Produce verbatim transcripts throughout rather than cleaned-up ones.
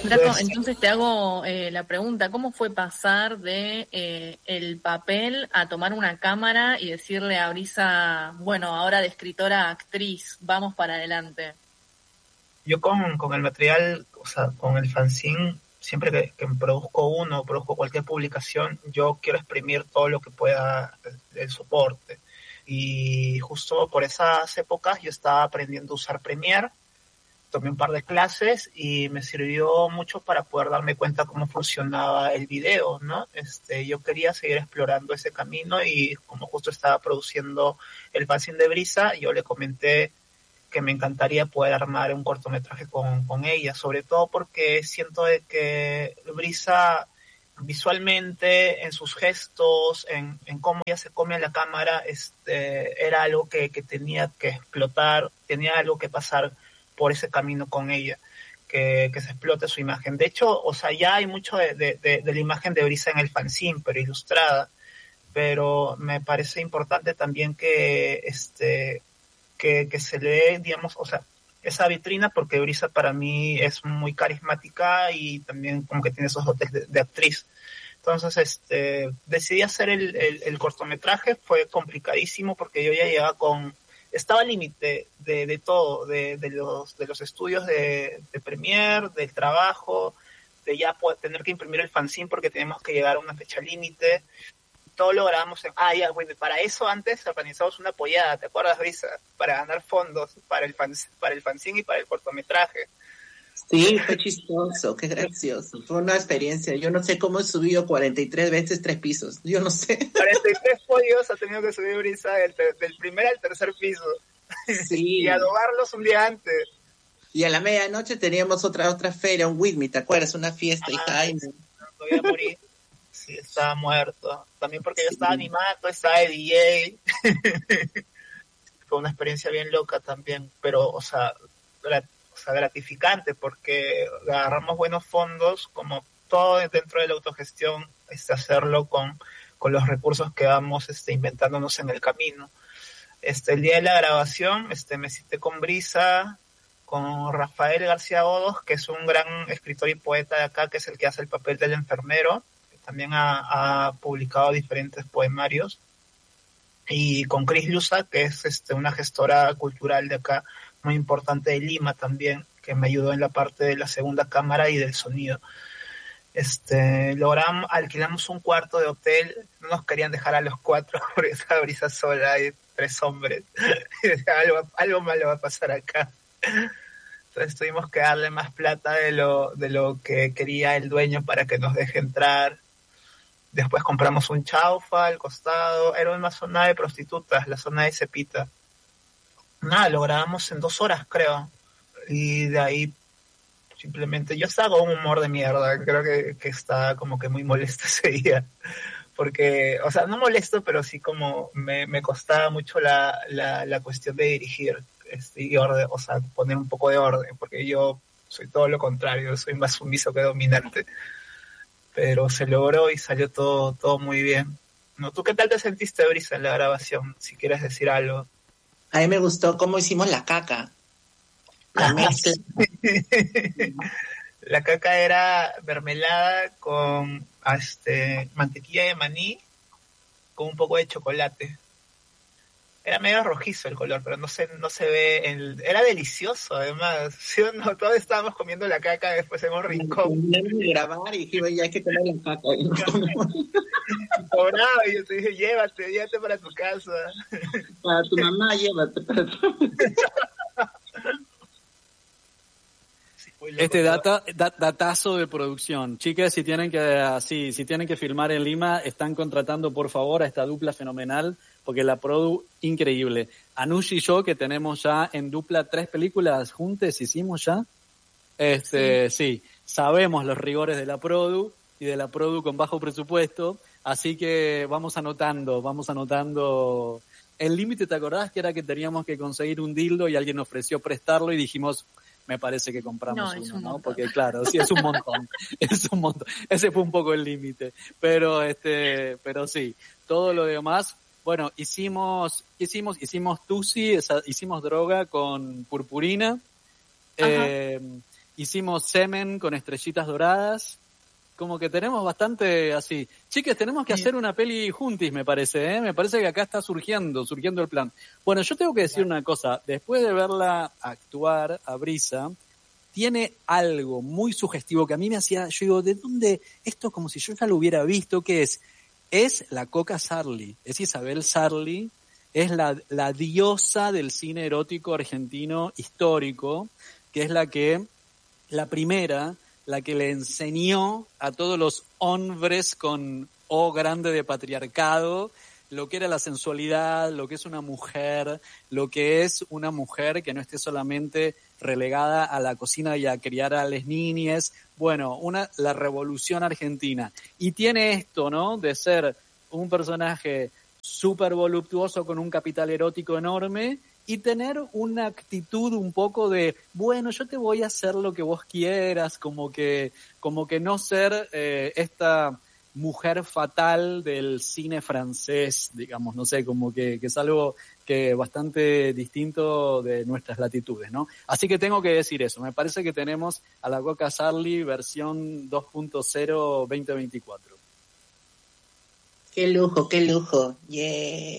Draco, entonces te hago eh, la pregunta, ¿cómo fue pasar de eh, el papel a tomar una cámara y decirle a Brisa, bueno, ahora de escritora a actriz, vamos para adelante? Yo con, con el material, o sea, con el fanzine, siempre que, que produzco uno, produzco cualquier publicación, yo quiero exprimir todo lo que pueda el, el soporte. Y justo por esas épocas yo estaba aprendiendo a usar Premiere, tomé un par de clases y me sirvió mucho para poder darme cuenta cómo funcionaba el video, ¿no? Este, yo quería seguir explorando ese camino y como justo estaba produciendo el fanzine de Brisa, yo le comenté que me encantaría poder armar un cortometraje con, con ella, sobre todo porque siento de que Brisa visualmente, en sus gestos, en, en cómo ella se come a la cámara, este, era algo que, que tenía que explotar, tenía algo que pasar por ese camino con ella, que, que se explote su imagen. De hecho, o sea, ya hay mucho de, de, de, de la imagen de Brisa en el fanzine, pero ilustrada, pero me parece importante también que, este, que, que se le dé, digamos, o sea, esa vitrina, porque Brisa para mí es muy carismática y también como que tiene esos dotes de, de actriz. Entonces, este, decidí hacer el, el, el cortometraje, fue complicadísimo porque yo ya llegaba con, estaba al límite de, de todo, de, de los, de los estudios de, de Premiere, del trabajo, de ya poder, tener que imprimir el fanzine porque tenemos que llegar a una fecha límite. Todo lo grabamos en... Ah, ya, bueno, para eso antes organizamos una pollada, ¿te acuerdas, Brisa? Para ganar fondos para el, fan, para el fanzine y para el cortometraje. Sí, fue chistoso, qué gracioso. Fue una experiencia. Yo no sé cómo he subido cuarenta y tres veces tres pisos. Yo no sé. cuarenta y tres pollos ha tenido que subir Brisa del, ter- del primer al tercer piso. Sí. Y adobarlos un día antes. Y a la medianoche teníamos otra otra feria, un With Me, ¿te acuerdas? Una fiesta, y Jaime. No, todavía morí. Sí, estaba muerto. También porque yo estaba animando, estaba de D J. Fue una experiencia bien loca también, pero, o sea, grat- o sea, gratificante, porque agarramos buenos fondos, como todo dentro de la autogestión, este, hacerlo con, con los recursos que vamos este, inventándonos en el camino. Este, el día de la grabación, este, me cité con Brisa, con Rafael García Odos, que es un gran escritor y poeta de acá, que es el que hace el papel del enfermero. También ha, ha publicado diferentes poemarios, y con Cris Luza, que es este, una gestora cultural de acá, muy importante de Lima también, que me ayudó en la parte de la segunda cámara y del sonido. Este, logramos, alquilamos un cuarto de hotel, no nos querían dejar a los cuatro, porque estaba Brisa sola y tres hombres. algo, algo malo va a pasar acá. Entonces tuvimos que darle más plata de lo, de lo que quería el dueño para que nos deje entrar. Después compramos un chaufa al costado, era una zona de prostitutas, la zona de Cepita. Nada, lo grabamos en dos horas, creo. Y de ahí simplemente, yo estaba con un humor de mierda, creo que, que estaba como que muy molesto ese día. Porque, o sea, no molesto, pero sí como me, me costaba mucho la, la, la cuestión de dirigir, este, y orden, o sea, poner un poco de orden, porque yo soy todo lo contrario, soy más sumiso que dominante. Pero se logró y salió todo todo muy bien. ¿No? ¿Tú qué tal te sentiste, Brisa, en la grabación? Si quieres decir algo. A mí me gustó cómo hicimos la caca. La mezcla. La caca era mermelada con este mantequilla de maní con un poco de chocolate. Era medio rojizo el color, pero no se, no se ve... El... Era delicioso, además. ¿Sí o no? Todos estábamos comiendo la caca después en un rincón. De grabar y dije, ya hay que comer la caca. Y nos comemos. Cobraba y yo te dije, llévate, llévate para tu casa. Para tu mamá, llévate para tu... Este data, dat, datazo de producción. Chicas, si tienen que así, si tienen que filmar en Lima, están contratando por favor a esta dupla fenomenal, porque la produ increíble. Anush y yo, que tenemos ya en dupla tres películas juntas, hicimos ya. Este, sí. sí, sabemos los rigores de la produ y de la produ con bajo presupuesto, así que vamos anotando, vamos anotando. El límite, ¿te acordás que era que teníamos que conseguir un dildo y alguien ofreció prestarlo y dijimos, me parece que compramos no, uno, ¿no? Porque claro, sí, es un montón, es un montón. Ese fue un poco el límite, pero este, pero sí, todo lo demás, bueno, hicimos, hicimos, hicimos Tusi, esa, hicimos droga con purpurina, eh, hicimos Semen con estrellitas doradas. Como que tenemos bastante así. Chiques, tenemos que hacer una peli juntis, me parece, ¿eh? Me parece que acá está surgiendo, surgiendo el plan. Bueno, yo tengo que decir una cosa. Después de verla actuar a Brisa, tiene algo muy sugestivo que a mí me hacía, yo digo, ¿de dónde? Esto como si yo ya lo hubiera visto. ¿Qué es? Es la Coca Sarli, es Isabel Sarli, es la, la diosa del cine erótico argentino histórico, que es la que, la primera, la que le enseñó a todos los hombres con O grande de patriarcado lo que era la sensualidad, lo que es una mujer, lo que es una mujer que no esté solamente relegada a la cocina y a criar a las niñas. Bueno, una, la revolución argentina. Y tiene esto, ¿no? De ser un personaje súper voluptuoso con un capital erótico enorme y tener una actitud un poco de, bueno, yo te voy a hacer lo que vos quieras, como que, como que no ser eh, esta mujer fatal del cine francés, digamos, no sé, como que, que es algo que bastante distinto de nuestras latitudes, ¿no? Así que tengo que decir eso, me parece que tenemos a la Coca Sarli versión dos punto cero veinte veinticuatro. Qué lujo, qué lujo, yeah.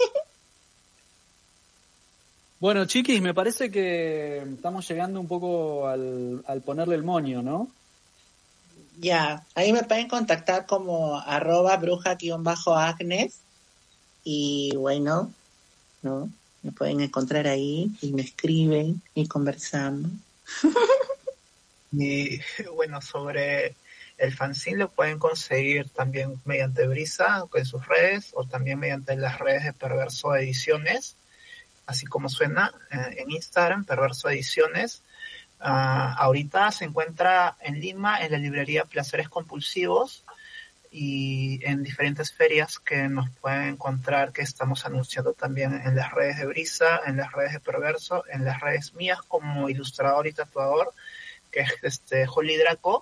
Bueno, chiquis, me parece que estamos llegando un poco al, al ponerle el moño, ¿no? Ya, ahí me pueden contactar como arroba bruja-agnes y bueno, ¿no? Me pueden encontrar ahí y me escriben y conversamos. Y bueno, sobre el fanzine lo pueden conseguir también mediante Brisa en sus redes o también mediante las redes de Perverso Ediciones, así como suena, en Instagram, Perverso Ediciones. Uh, ahorita se encuentra en Lima en la librería Placeres Compulsivos y en diferentes ferias que nos pueden encontrar, que estamos anunciando también en las redes de Brisa, en las redes de Perverso, en las redes mías como ilustrador y tatuador, que es este Holly Draco,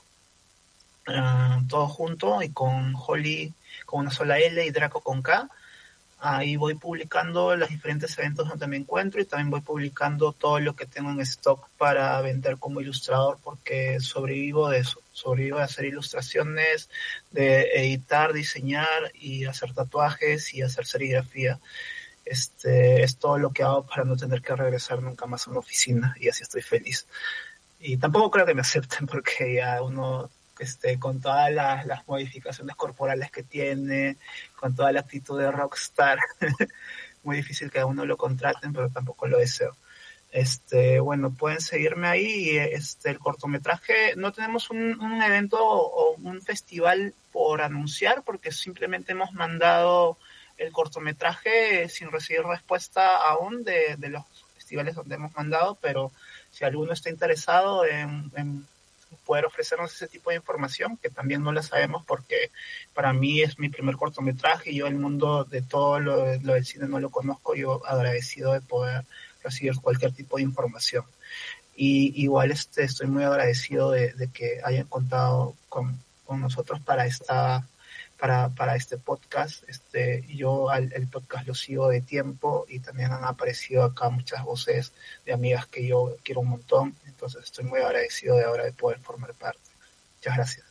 uh, todo junto y con Holly con una sola L y Draco con K. Ahí voy publicando los diferentes eventos donde me encuentro y también voy publicando todo lo que tengo en stock para vender como ilustrador, porque sobrevivo de eso, sobrevivo de hacer ilustraciones, de editar, diseñar y hacer tatuajes y hacer serigrafía. Este, es todo lo que hago para no tener que regresar nunca más a una oficina y así estoy feliz. Y tampoco creo que me acepten porque ya uno... Este, con todas las, las modificaciones corporales que tiene, con toda la actitud de rockstar, muy difícil que a uno lo contraten, pero tampoco lo deseo. Este, bueno, pueden seguirme ahí. Este, el cortometraje, no tenemos un, un evento o un festival por anunciar, porque simplemente hemos mandado el cortometraje sin recibir respuesta aún de, de los festivales donde hemos mandado, pero si alguno está interesado en, en poder ofrecernos ese tipo de información, que también no la sabemos porque para mí es mi primer cortometraje y yo el mundo de todo lo, lo del cine no lo conozco, yo agradecido de poder recibir cualquier tipo de información. Y igual este, estoy muy agradecido de, de que hayan contado con, con nosotros para esta para, para este podcast. Este, yo al, el podcast lo sigo de tiempo y también han aparecido acá muchas voces de amigas que yo quiero un montón, entonces estoy muy agradecido de ahora de poder formar parte. Muchas gracias.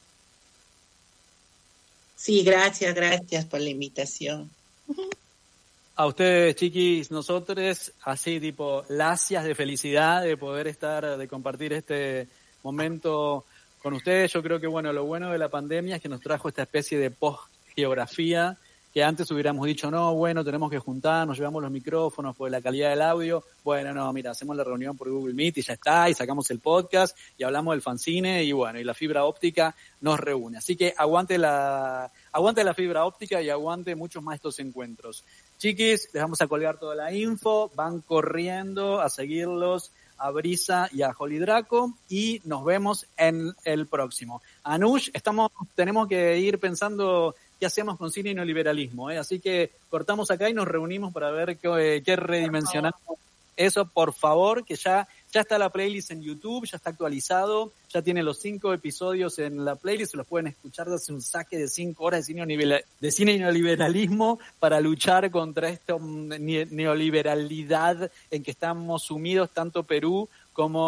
Sí, gracias, gracias por la invitación. A ustedes, chiquis, nosotros, así tipo, lacias de felicidad de poder estar, de compartir este momento con ustedes. Yo creo que, bueno, lo bueno de la pandemia es que nos trajo esta especie de post-geografía, que antes hubiéramos dicho, no, bueno, tenemos que juntarnos, llevamos los micrófonos por la calidad del audio. Bueno, no, mira, hacemos la reunión por Google Meet y ya está, y sacamos el podcast y hablamos del fanzine y bueno, y la fibra óptica nos reúne. Así que aguante la, aguante la fibra óptica y aguante muchos más estos encuentros. Chiquis, les vamos a colgar toda la info, van corriendo a seguirlos a Brisa y a Holly Draco y nos vemos en el próximo. Anush, estamos, tenemos que ir pensando qué hacemos con cine y neoliberalismo, ¿eh? Así que cortamos acá y nos reunimos para ver qué, qué redimensionamos. Eso, por favor, que ya, ya está la playlist en YouTube, ya está actualizado, ya tiene los cinco episodios en la playlist, se los pueden escuchar desde un saque de cinco horas de cine, de cine y neoliberalismo para luchar contra esta neoliberalidad en que estamos sumidos tanto Perú como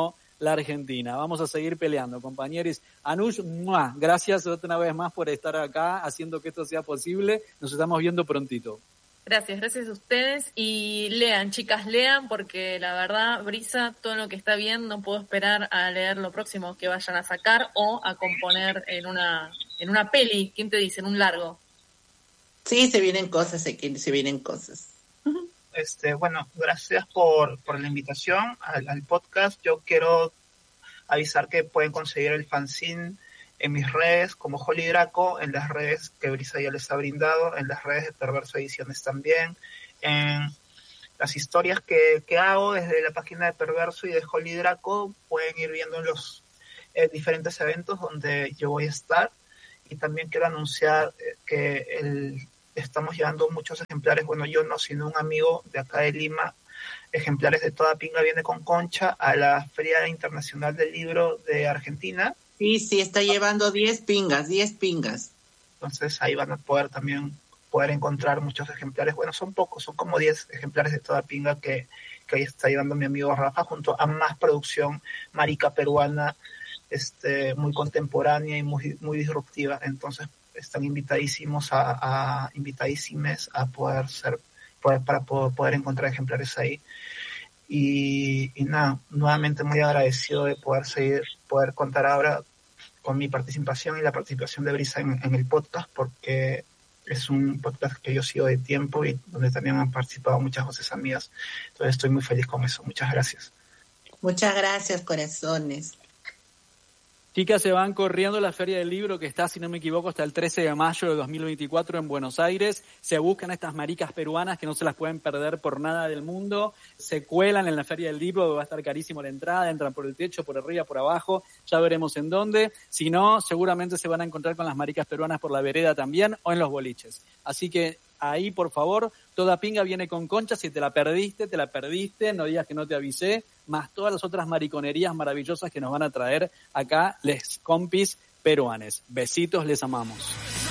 la Argentina. Vamos a seguir peleando, compañeros. Anush, ¡mua! Gracias otra vez más por estar acá haciendo que esto sea posible. Nos estamos viendo prontito. Gracias, gracias a ustedes. Y lean, chicas, lean, porque la verdad, Brisa, todo lo que está bien, no puedo esperar a leer lo próximo que vayan a sacar o a componer en una en una peli. ¿Quién te dice? En un largo. Sí, se vienen cosas, se, se vienen cosas. Este, bueno, gracias por, por la invitación al, al podcast. Yo quiero avisar que pueden conseguir el fanzine en mis redes como Holly Draco, en las redes que Brisa ya les ha brindado, en las redes de Perverso Ediciones también, en las historias que, que hago desde la página de Perverso y de Holly Draco, pueden ir viendo los eh, diferentes eventos donde yo voy a estar. Y también quiero anunciar eh, que el, estamos llevando muchos ejemplares, bueno, yo no, sino un amigo de acá de Lima, ejemplares de Toda Pinga Viene con Concha, a la Feria Internacional del Libro de Argentina. Sí, sí, está llevando diez pingas, diez pingas. Entonces ahí van a poder también poder encontrar muchos ejemplares. Bueno, son pocos, son como diez ejemplares de Toda Pinga que, que ahí está llevando mi amigo Rafa, junto a más producción marica peruana, este, muy contemporánea y muy, muy disruptiva. Entonces están invitadísimos a, a invitadísimes a poder ser, poder, para poder, poder encontrar ejemplares ahí. Y, y nada, nuevamente muy agradecido de poder seguir, poder contar ahora con mi participación y la participación de Brisa en, en el podcast, porque es un podcast que yo sigo de tiempo y donde también han participado muchas voces amigas. Entonces estoy muy feliz con eso. Muchas gracias. Muchas gracias, corazones. Chicas, se van corriendo la Feria del Libro, que está, si no me equivoco, hasta el trece de mayo de dos mil veinticuatro en Buenos Aires. Se buscan estas maricas peruanas que no se las pueden perder por nada del mundo. Se cuelan en la Feria del Libro, va a estar carísimo la entrada, entran por el techo, por arriba, por abajo, ya veremos en dónde. Si no, seguramente se van a encontrar con las maricas peruanas por la vereda también o en los boliches. Así que ahí, por favor, Toda Pinga Viene con Concha. Si te la perdiste, te la perdiste, no digas que no te avisé, más todas las otras mariconerías maravillosas que nos van a traer acá les compis peruanes. Besitos, les amamos.